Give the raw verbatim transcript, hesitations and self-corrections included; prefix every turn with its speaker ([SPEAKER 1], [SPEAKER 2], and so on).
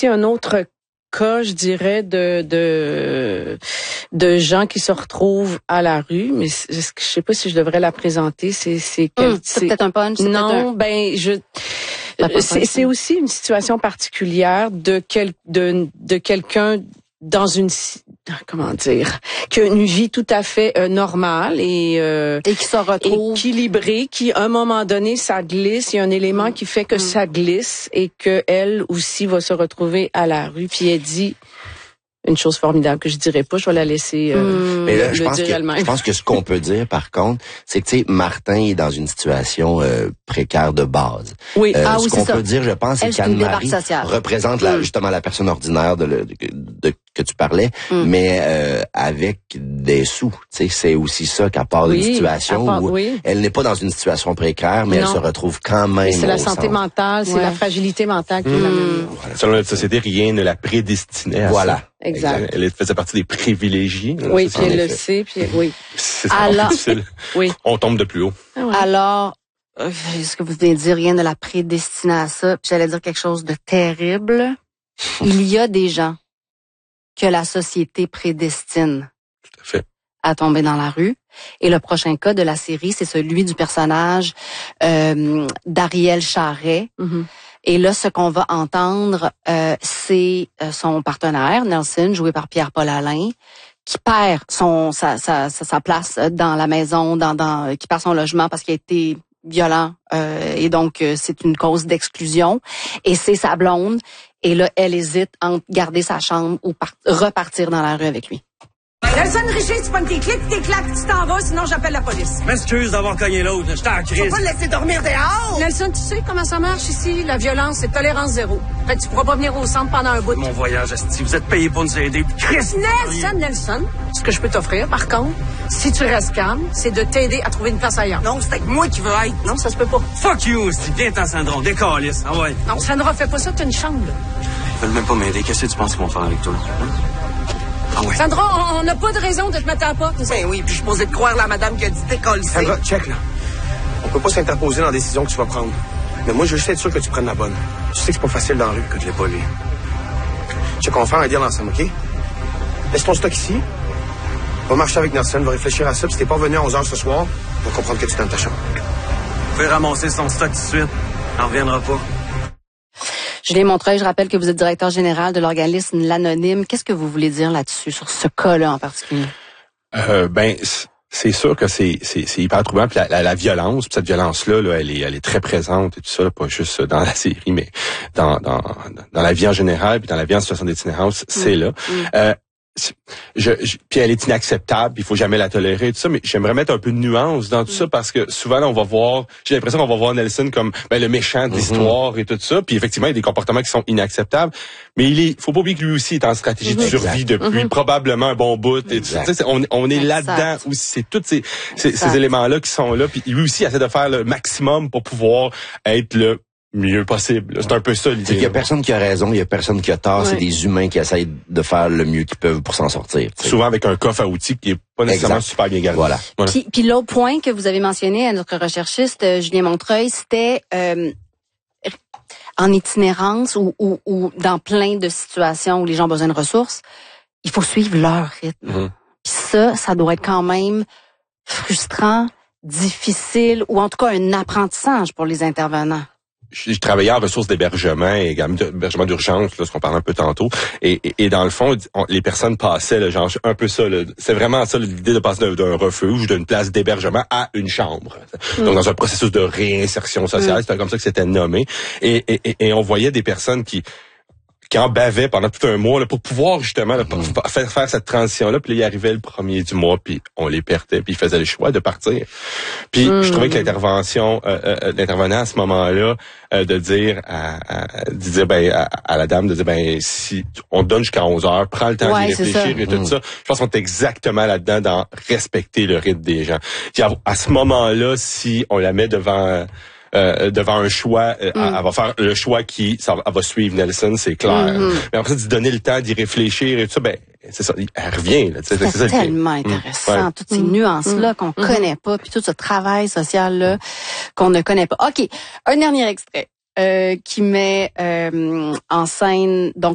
[SPEAKER 1] aussi un autre cas, je dirais, de de de gens qui se retrouvent à la rue, mais je sais pas si je devrais la présenter. C'est c'est, quel,
[SPEAKER 2] hum, c'est, c'est peut-être un punch. C'est
[SPEAKER 1] non,
[SPEAKER 2] peut-être un...
[SPEAKER 1] ben je. C'est, c'est aussi une situation particulière de quel de de quelqu'un dans une comment dire qui a une vie tout à fait euh, normale et euh,
[SPEAKER 2] et qui se retrouve
[SPEAKER 1] équilibrée, qui à un moment donné ça glisse, il y a un élément qui fait que mmh. ça glisse et que elle aussi va se retrouver à la rue. Puis elle dit une chose formidable que je dirais pas, je vais la laisser euh,
[SPEAKER 3] mmh. Mais là,
[SPEAKER 1] le
[SPEAKER 3] je pense
[SPEAKER 1] dire
[SPEAKER 3] que,
[SPEAKER 1] elle-même.
[SPEAKER 3] Je pense que ce qu'on peut dire par contre, c'est que tu sais Martin est dans une situation euh, précaire de base.
[SPEAKER 1] Oui,
[SPEAKER 3] euh,
[SPEAKER 2] ah,
[SPEAKER 3] ce
[SPEAKER 2] oui,
[SPEAKER 3] qu'on
[SPEAKER 2] c'est
[SPEAKER 3] peut
[SPEAKER 2] ça.
[SPEAKER 3] dire, je pense, c'est qu'Anne-Marie représente la, justement la personne ordinaire de, le, de, de que tu parlais, mm. mais euh, avec des sous. Tu sais, c'est aussi ça qu'à part
[SPEAKER 1] oui,
[SPEAKER 3] d'une situation
[SPEAKER 1] part,
[SPEAKER 3] où
[SPEAKER 1] oui.
[SPEAKER 3] elle n'est pas dans une situation précaire, mais non. elle se retrouve quand même.
[SPEAKER 1] Mais c'est la
[SPEAKER 3] au
[SPEAKER 1] santé
[SPEAKER 3] centre.
[SPEAKER 1] mentale, c'est ouais. la fragilité mentale qui
[SPEAKER 4] mmh.
[SPEAKER 1] l'amène.
[SPEAKER 4] Voilà. Selon notre société, rien ne la prédestinait à
[SPEAKER 3] voilà.
[SPEAKER 4] ça.
[SPEAKER 1] Exact.
[SPEAKER 4] Elle faisait partie des privilégiés.
[SPEAKER 1] Oui, puis elle le sait, puis oui.
[SPEAKER 4] C'est
[SPEAKER 2] alors,
[SPEAKER 4] difficile.
[SPEAKER 1] Oui.
[SPEAKER 4] On tombe de plus haut.
[SPEAKER 2] Ah ouais. Alors, euh, est-ce que vous venez de dire rien ne la prédestinait à ça? Puis j'allais dire quelque chose de terrible. Il y a des gens que la société prédestine
[SPEAKER 4] Tout à, fait.
[SPEAKER 2] à tomber dans la rue. Et le prochain cas de la série, c'est celui du personnage euh, d'Ariel Charret.
[SPEAKER 1] Mm-hmm.
[SPEAKER 2] Et là, ce qu'on va entendre, euh, c'est euh, son partenaire, Nelson, joué par Pierre-Paul Alain, qui perd son sa, sa, sa, sa place dans la maison, dans, dans qui perd son logement parce qu'il a été violent. Euh, et donc, euh, c'est une cause d'exclusion. Et c'est sa blonde. Et là, elle hésite entre garder sa chambre ou par- repartir dans la rue avec lui.
[SPEAKER 5] Nelson Richer, tu pognes tes clics, tes claques, tu t'en vas, sinon j'appelle la police.
[SPEAKER 6] M'excuse d'avoir cogné l'autre, je t'en crise.
[SPEAKER 5] Tu vas pas le laisser dormir dehors! Nelson, tu sais comment ça marche ici? La violence, c'est tolérance zéro. Fait que tu pourras pas venir au centre pendant un bout de...
[SPEAKER 6] Mon voyage, esti, vous êtes payé pour nous aider. Chris!
[SPEAKER 5] Nelson, Nelson, ce que je peux t'offrir, par contre, si tu restes calme, c'est de t'aider à trouver une place ailleurs.
[SPEAKER 6] Non, c'est avec moi qui veux être.
[SPEAKER 5] Non, ça se peut pas.
[SPEAKER 6] Fuck you, esti, viens t'en Sandron, décalisse, ah ouais.
[SPEAKER 5] Non, Sandra, fais pas ça, t'as une chambre, là.
[SPEAKER 6] Ils veulent même pas m'aider, qu'est-ce que tu penses qu'on va faire avec toi? Hein? Ah ouais.
[SPEAKER 5] Sandra, on n'a pas de raison de te mettre à la porte.
[SPEAKER 6] Ben oui, puis je suis posé de croire la madame qui a dit décoller. Sandra, check là. On peut pas s'interposer dans la décision que tu vas prendre. Mais moi, je veux juste être sûr que tu prennes la bonne. Tu sais que c'est pas facile dans la rue que de l'ai pas lu. Check, on va faire un deal ensemble, OK? Laisse ton stock ici. Va marcher avec Nelson, va réfléchir à ça. Puis si t'es pas revenu à onze heures ce soir, on va comprendre que tu es dans ta chambre. Vous pouvez ramasser son stock tout de suite. On reviendra pas.
[SPEAKER 2] Julien Montreuil, je rappelle que vous êtes directeur général de l'organisme L'Anonyme. Qu'est-ce que vous voulez dire là-dessus, sur ce cas-là en particulier?
[SPEAKER 4] Euh, ben, c'est sûr que c'est c'est, c'est hyper troublant. Puis la, la, la violence, puis cette violence-là, là, elle est elle est très présente et tout ça, pas juste dans la série, mais dans dans dans la vie en général, puis dans la vie en situation d'itinérance, c'est mmh. là. Mmh. Euh, Je, je, puis elle est inacceptable, il faut jamais la tolérer, tout ça, mais j'aimerais mettre un peu de nuance dans tout mm. ça parce que souvent là, on va voir, j'ai l'impression qu'on va voir Nelson comme ben, le méchant de l'histoire mm-hmm. et tout ça, puis effectivement il y a des comportements qui sont inacceptables, mais il est, faut pas oublier que lui aussi est en stratégie mm-hmm. de survie depuis mm-hmm. probablement un bon bout, et tout ça. On, on est exact. Là-dedans aussi, c'est tous ces, ces, ces éléments-là qui sont là, puis lui aussi essaie de faire le maximum pour pouvoir être le mieux possible. C'est un peu ça l'idée.
[SPEAKER 3] Il y a personne qui a raison, il y a personne qui a tort. Ouais. C'est des humains qui essayent de faire le mieux qu'ils peuvent pour s'en sortir. T'sais.
[SPEAKER 4] Souvent avec un coffre à outils qui est pas nécessairement exact. Super bien gardé.
[SPEAKER 3] Voilà.
[SPEAKER 4] voilà.
[SPEAKER 2] Puis, puis l'autre point que vous avez mentionné à notre recherchiste euh, Julien Montreuil, c'était euh, en itinérance ou, ou, ou dans plein de situations où les gens ont besoin de ressources, il faut suivre leur rythme. Mm-hmm. Puis ça, ça doit être quand même frustrant, difficile ou en tout cas un apprentissage pour les intervenants.
[SPEAKER 4] Je, je travaillais en ressources d'hébergement et également d'hébergement d'urgence, là, ce qu'on parlait un peu tantôt. Et, et, et dans le fond, on, les personnes passaient, là, genre un peu ça. Là, c'est vraiment ça l'idée de passer d'un, d'un refuge, d'une place d'hébergement à une chambre. Mm. Donc dans un processus de réinsertion sociale, mm. c'était comme ça que c'était nommé. Et, et, et, et on voyait des personnes qui qui en bavaient pendant tout un mois là, pour pouvoir justement là, mm. faire, faire cette transition-là. Puis là, il arrivait le premier du mois, puis on les perdait, puis ils faisaient le choix de partir. Puis mm. je trouvais que l'intervention, euh, euh, l'intervenant à ce moment-là, euh, de dire à, à, de dire ben à, à la dame de dire ben si on te donne jusqu'à onze heures, prends le temps ouais, d'y réfléchir et tout mm. ça. Je pense qu'on est exactement là-dedans dans respecter le rythme des gens. Puis à, à ce moment-là, si on la met devant Euh, devant un choix, euh, mm. elle va faire le choix qui, ça, elle va suivre Nelson, c'est clair. Mm-hmm. Mais après ça, d'y donner le temps d'y réfléchir et tout ça, ben c'est ça, elle revient. Là, c'est,
[SPEAKER 2] c'est,
[SPEAKER 4] c'est
[SPEAKER 2] tellement
[SPEAKER 4] ça,
[SPEAKER 2] intéressant,
[SPEAKER 4] ouais.
[SPEAKER 2] toutes ces nuances-là mm. qu'on mm. connaît pas, puis tout ce travail social-là qu'on ne connaît pas. OK, un dernier extrait euh, qui met euh, en scène donc